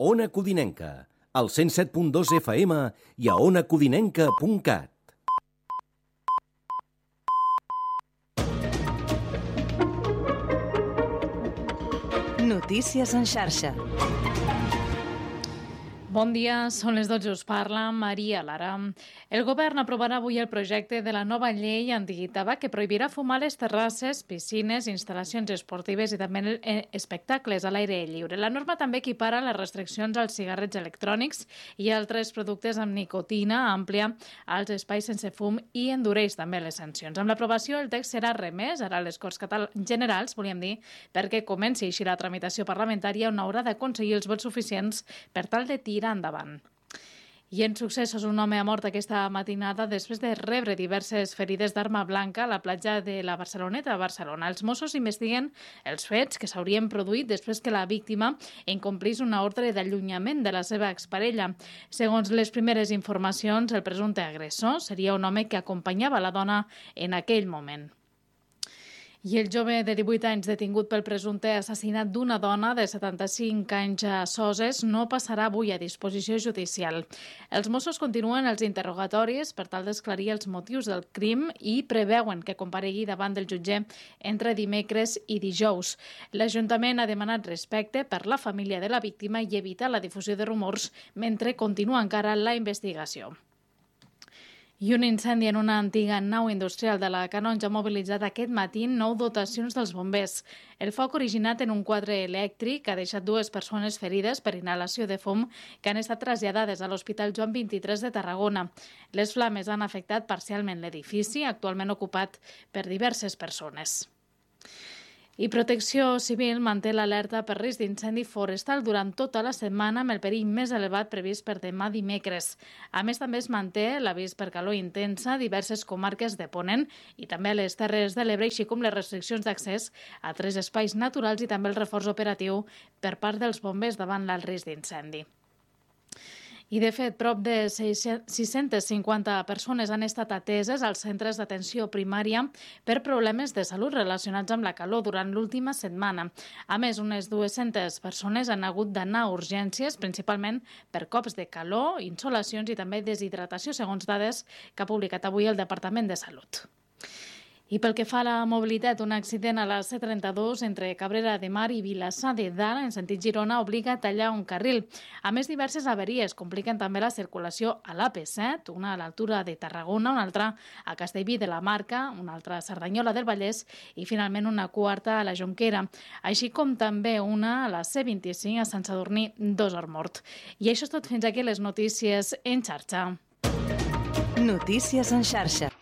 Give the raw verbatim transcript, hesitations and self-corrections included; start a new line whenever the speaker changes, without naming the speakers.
Ona Codinenca, al cent set punt dos F M i a ona codinenca punt cat.
Notícies en xarxa.
Bon dia, són les dotze, us parla Maria Lara. El govern aprovarà avui el projecte de la nova llei antitabac que prohibirà fumar a les terrasses, piscines, instal·lacions esportives i també espectacles a l'aire lliure. La norma també equipara les restriccions als cigarrets electrònics i altres productes amb nicotina àmplia als espais sense fum i endureix també les sancions. Amb l'aprovació, el text serà remès ara a les Corts Generals, volíem dir, perquè comenci així la tramitació parlamentària on haurà d'aconseguir els vots suficients per tal de tirar endavant. I en successos, un home ha mort aquesta matinada després de rebre diverses ferides d'arma blanca a la platja de la Barceloneta, a Barcelona. Els Mossos investiguen els fets que s'haurien produït després que la víctima incomplís una ordre d'allunyament de la seva exparella. Segons les primeres informacions, el presumpte agressor seria un home que acompanyava la dona en aquell moment. I el jove de divuit anys detingut pel presumpte assassinat d'una dona de setanta-cinc anys a Soses no passarà avui a disposició judicial. Els Mossos continuen els interrogatoris per tal d'esclarir els motius del crim i preveuen que comparegui davant del jutge entre dimecres i dijous. L'Ajuntament ha demanat respecte per la família de la víctima i evitar la difusió de rumors mentre continua encara la investigació. I un incendi en una antiga nau industrial de la Canonja ha mobilitzat aquest matí nou dotacions dels bombers. El foc originat en un quadre elèctric ha deixat dues persones ferides per inhalació de fum que han estat traslladades a l'Hospital Joan vint-i-tres de Tarragona. Les flames han afectat parcialment l'edifici, actualment ocupat per diverses persones. I Protecció Civil manté l'alerta per risc d'incendi forestal durant tota la setmana amb el perill més elevat previst per demà dimecres. A més, també es manté l'avís per calor intensa a diverses comarques de Ponent i també a les Terres de l'Ebre, així com les restriccions d'accés a tres espais naturals i també el reforç operatiu per part dels bombers davant l'alt risc d'incendi. I, de fet, prop de sis-centes cinquanta persones han estat ateses als centres d'atenció primària per problemes de salut relacionats amb la calor durant l'última setmana. A més, unes dues-centes persones han hagut d'anar a urgències, principalment per cops de calor, insolacions i també deshidratació, segons dades que ha publicat avui el Departament de Salut. I pel que fa a la mobilitat, un accident a la C trenta-dos entre Cabrera de Mar i Vilassar de Dalt, en sentit Girona, obliga a tallar un carril. A més, diverses avaries compliquen també la circulació a l'A P set, una a l'altura de Tarragona, una altra a Castellví de la Marca, una altra a Cerdanyola del Vallès i finalment una quarta a la Jonquera, així com també una a la C vint-i-cinc a Sant Sadurní d'Osormort. I això és tot, fins aquí les notícies en xarxa.
Notícies en xarxa.